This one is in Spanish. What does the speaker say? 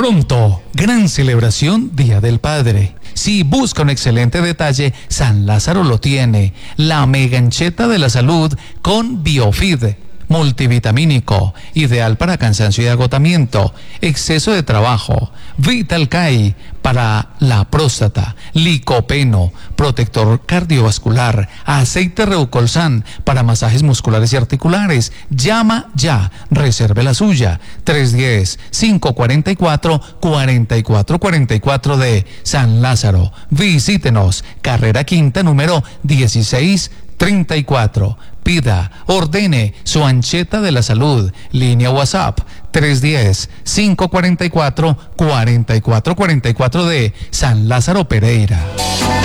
Pronto, gran celebración Día del Padre. Si busca un excelente detalle, San Lázaro lo tiene. La megancheta de la salud con Biofid. Multivitamínico, ideal para cansancio y agotamiento, exceso de trabajo. Vitalcay para la próstata, licopeno, protector cardiovascular, aceite Reucolsan para masajes musculares y articulares. Llama ya, reserve la suya. 310-544-4444 de San Lázaro. Visítenos, carrera quinta número 1634. Pida, ordene su ancheta de la salud. Línea WhatsApp 310-544-4444 de San Lázaro Pereira.